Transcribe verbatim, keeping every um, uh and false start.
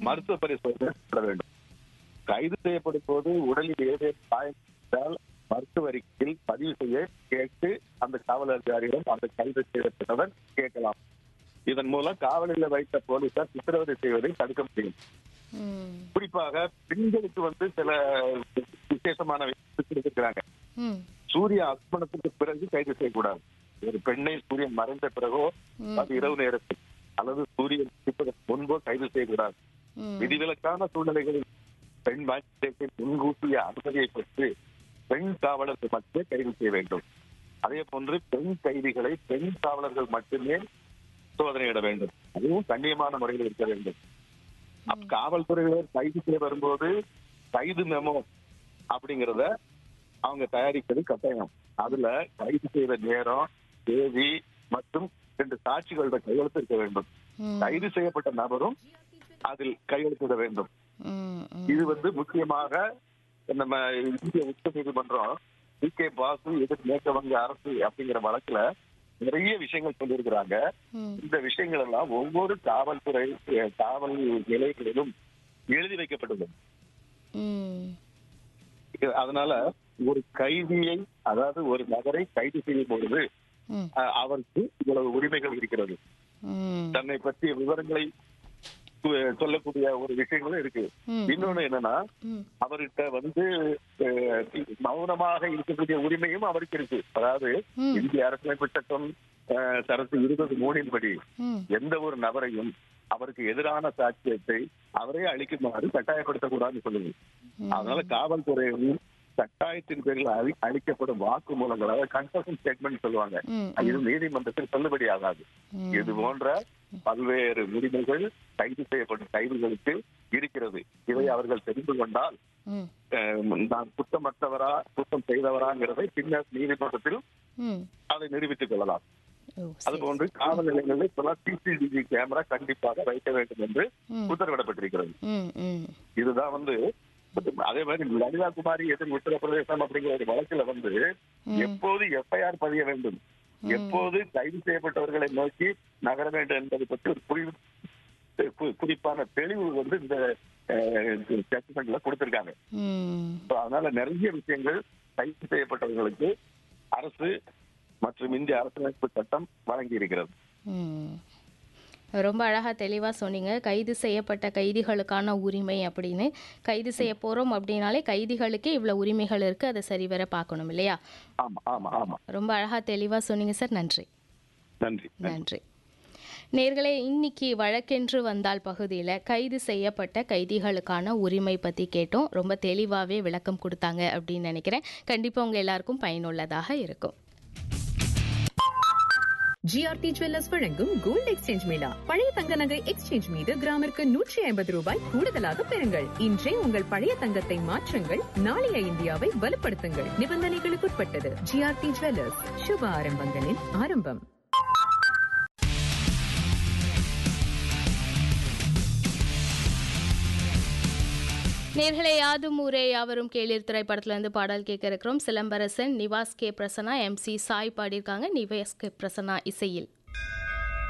மருத்துவ பரிசோதனை செய்ய வேண்டும். கைது செய்யப்படும் போது உடலில் ஏதேனும் காயம் இருந்தால் மருத்துவ அறிக்கையில் பதிவு செய்ய கேட்டு அந்த காவல் அதிகாரியிடம் அந்த கைது செய்யப்பட்டவர் கேட்கலாம். இதன் மூலம் காவலில் வைத்த போலீசார் சித்திரவதை செய்வதை தடுக்க முடியும். குறிப்பாக பெண்களுக்கு வந்து சில விசேஷமான இருக்கிறாங்க. சூரிய அஸ்தமனத்துக்கு பிறகு கைது செய்யக்கூடாது. ஒரு பெண்ணை சூரியன் மறைந்த பிறகோ அது இரவு நேரத்தில் அல்லது சூரியன் முன்போ கைது செய்யக்கூடாது. விதிவிலக்கான சூழ்நிலைகளில் பெண் மேஜிஸ்ட்ரேட்டின் முன்கூட்டிய அனுமதியை பெற்று பெண் காவலர்கள் மட்டுமே கைது செய்ய வேண்டும். அதே போன்று பெண் கைதிகளை பெண் காவலர்கள் மட்டுமே சோதனையிட வேண்டும். அதுவும் கண்ணியமான முறையில் இருக்க வேண்டும். காவல்துறையினர் கைது செய்ய வரும்போது கைது மெமோ அப்படிங்கிறத அவங்க தயாரிப்பது கட்டாயம். அதுல கைது செய்த நேரம், தேதி மற்றும் ரெண்டு சாட்சிகளோட கையெழுத்து இருக்க வேண்டும். கைது செய்யப்பட்ட நபரும் அதில் கையெழுத்திட வேண்டும். இது வந்து முக்கியமாக நம்ம இந்திய உச்ச நீதிமன்றம் டி கே பாசு எதிர் மேற்கு வங்க அரசு அப்படிங்கிற வழக்குல நிறைய விஷயங்கள் சொல்லியிருக்கிறாங்க. இந்த விஷயங்கள் எல்லாம் ஒவ்வொரு காவல்துறை காவல் நிலையங்களிலும் எழுதி வைக்கப்பட்டுள்ளது. அதனால ஒரு கைதியை, அதாவது ஒரு நபரை கைது செய்யும் பொழுது அவருக்கு இவ்வளவு உரிமைகள் இருக்கிறது. தன்னை பற்றிய விவரங்களை சொல்லக்கூடிய ஒரு விஷயங்களும் இருக்கு. இன்னொன்னு என்னன்னா, அவர்கிட்ட வந்து மௌனமாக இருக்கக்கூடிய உரிமையும் அவருக்கு இருக்கு. அதாவது இந்திய அரசியலமைப்பு சட்டம் சரத்து இருபது மூணின்படி எந்த ஒரு நபரையும் அவருக்கு எதிரான சாட்சியத்தை அவரே அளிக்குமாறு கட்டாயப்படுத்தக்கூடாதுன்னு சொல்லுது. அதனால காவல்துறையும் கட்டாயத்தின் பேரில் அளிக்கப்படும் வாக்கு மூலங்கள், அதாவது கன்ஃபெஷன் ஸ்டேட்மெண்ட் சொல்லுவாங்க, இது நீதிமன்றத்தில் செல்லுபடி ஆகாது. இது போன்ற பல்வேறு உரிமைகள் கைது செய்யப்படும் கைதிகளுக்கு இருக்கிறது. இதை அவர்கள் தெரிந்து கொண்டால் நான் குற்றமற்றவரா குற்றம் செய்தவராங்கிறதை பின்னர் நீதிமன்றத்தில் அதை நிரூபித்துக் கொள்ளலாம். அதுபோன்று காவல் நிலையங்களில் சிசிடிவி கேமரா கண்டிப்பாக வைக்க வேண்டும் என்று உத்தரவிடப்பட்டிருக்கிறது. இதுதான் வந்து அதே மாதிரி லலிதா குமாரி எதிர் உத்தரப்பிரதேசம் அப்படிங்கிற ஒரு வழக்குல வந்து எப்போது எஃப்ஐஆர் பதிய வேண்டும், எப்போது கைது செய்யப்பட்டவர்களை நோக்கி நகர வேண்டும் என்பதை பற்றி ஒரு குறிப்பான தெளிவு வந்து இந்த ஜட்ஜ்மெண்ட்ல கொடுத்திருக்காங்க. அதனால நிறைய விஷயங்கள் கைது செய்யப்பட்டவர்களுக்கு அரசு மற்றும் இந்திய அரசியலமைப்பு சட்டம் வழங்கி இருக்கிறது. ரொம்ப அழகாக தெளிவாக சொன்னீங்க. கைது செய்யப்பட்ட கைதிகளுக்கான உரிமை அப்படின்னு. கைது செய்ய போகிறோம் அப்படின்னாலே கைதிகளுக்கே இவ்வளோ உரிமைகள் இருக்குது, அதை சரிவர பார்க்கணும் இல்லையா? ஆமாம் ஆமாம் ஆமாம். ரொம்ப அழகாக தெளிவாக சொன்னீங்க சார். நன்றி நன்றி நன்றி. நேர்களே, இன்னைக்கு வழக்கென்று வந்தால் பகுதியில் கைது செய்யப்பட்ட கைதிகளுக்கான உரிமை பற்றி கேட்டோம். ரொம்ப தெளிவாகவே விளக்கம் கொடுத்தாங்க அப்படின்னு நினைக்கிறேன். கண்டிப்பாக உங்கள் எல்லாருக்கும் பயனுள்ளதாக இருக்கும். ஜிஆர்டி ஜுவல்லர்ஸ் வழங்கும் கோல்ட் எக்ஸ்சேஞ்ச் மேளா. பழைய தங்க நகை எக்ஸ்சேஞ்ச் மீது கிராமிற்கு நூற்றி ஐம்பது ரூபாய் கூடுதலாக பெறுங்கள். இன்றே உங்கள் பழைய தங்கத்தை மாற்றுங்கள், நாளைய இந்தியாவை வலுப்படுத்துங்கள். நிபந்தனைகளுக்குட்பட்டது. ஜிஆர்டி ஜுவல்லர்ஸ், சுப ஆரம்பங்களின் ஆரம்பம். நேர்களே, யாதும் ஊரே யாவரும் கேளீர் திரைப்படத்துல இருந்து பாடல் கேட்க இருக்கிறோம். Silambarasan, Nivas K Prasanna, M C Sai பாடியிருக்காங்க. நிவாஸ் கே பிரசன்னா இசையில்.